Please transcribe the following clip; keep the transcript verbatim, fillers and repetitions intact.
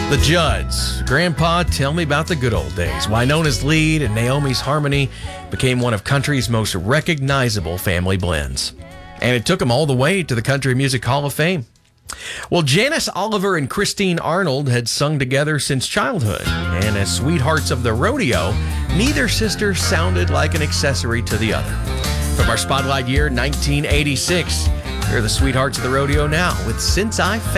The Judds. Grandpa, tell me about the good old days. Wynona's lead and Naomi's harmony became one of country's most recognizable family blends. And it took them all the way to the Country Music Hall of Fame. Well, Janice Oliver and Christine Arnold had sung together since childhood. And as sweethearts of the rodeo, neither sister sounded like an accessory to the other. From our spotlight year, nineteen eighty-six, here are the sweethearts of the rodeo now with Since I Found